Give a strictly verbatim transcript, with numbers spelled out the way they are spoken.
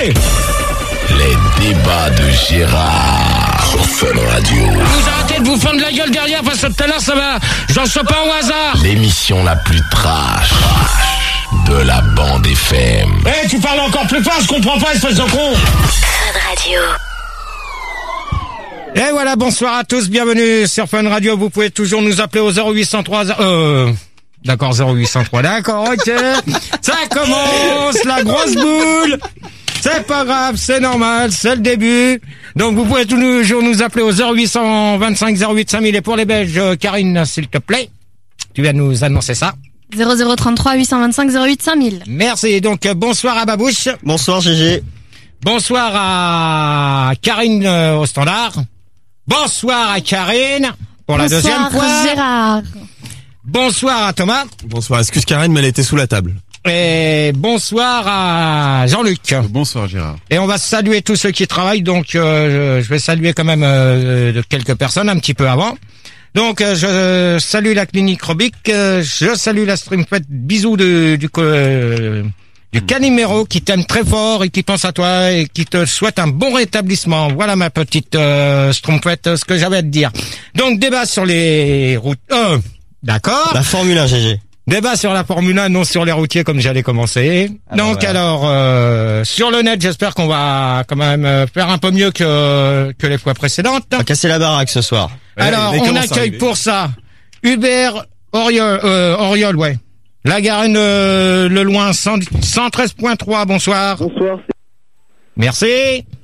Les débats de Gérard sur Fun Radio. Vous arrêtez de vous fendre la gueule derrière parce que tout à l'heure ça va. J'en sais pas au hasard. L'émission la plus trash de la bande F M. Eh, hey, tu parles encore plus fort, je comprends pas, espèce de con. Fun Radio. Et voilà, bonsoir à tous, bienvenue sur Fun Radio. Vous pouvez toujours nous appeler au zéro huit cent trois. Euh, d'accord, zéro huit cent trois, d'accord, ok. Ça commence, la grosse boule. C'est pas grave, c'est normal, c'est le début. Donc vous pouvez toujours nous appeler au zéro huit cent vingt-cinq zéro huit cinq mille. Et pour les Belges, Karine, s'il te plaît, tu vas nous annoncer ça. zéro zéro trente-trois huit cent vingt-cinq zéro huit cinq mille. Merci. Donc bonsoir à Babouche. Bonsoir Gégé. Bonsoir à Karine euh, au standard. Bonsoir à Karine pour la Bonsoir, deuxième fois. Gérard. Bonsoir à Thomas. Bonsoir, excuse Karine, mais elle était sous la table. Et bonsoir à Jean-Luc. Bonsoir Gérard. Et on va saluer tous ceux qui travaillent. Donc euh, je vais saluer quand même euh, quelques personnes un petit peu avant. Donc euh, je salue la clinique Robic, euh, je salue la Streamfet, bisous de, du euh, du Calimero qui t'aime très fort et qui pense à toi et qui te souhaite un bon rétablissement. Voilà ma petite euh, Streamfet, ce que j'avais à te dire. Donc débat sur les routes. Euh, d'accord. La Formule un Gégé. Débat sur la Formule un, non sur les routiers comme j'allais commencer. Ah Donc bah, alors euh, sur le net, j'espère qu'on va quand même faire un peu mieux que que les fois précédentes. On va casser la baraque ce soir. Alors ouais, on accueille pour ça Hubert Oriol, euh, Oriol, ouais. La Garenne euh, le loin cent treize point trois. Bonsoir. Bonsoir. Merci.